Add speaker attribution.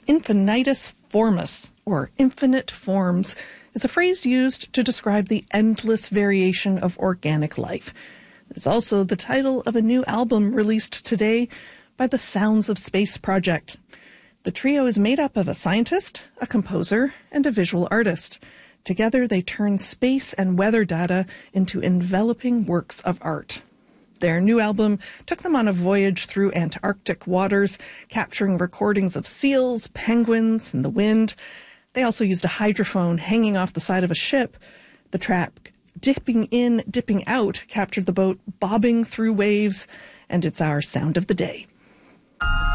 Speaker 1: Infinitus formis, or infinite forms, is a phrase used to describe the endless variation of organic life. It's also the title of a new album released today by the Sounds of Space project. The trio is made up of a scientist, a composer, and a visual artist. Together, they turn space and weather data into enveloping works of art. Their new album took them on a voyage through Antarctic waters, capturing recordings of seals, penguins, and the wind. They also used a hydrophone hanging off the side of a ship. The track Dipping In, Dipping Out captured the boat bobbing through waves, and it's our sound of the day.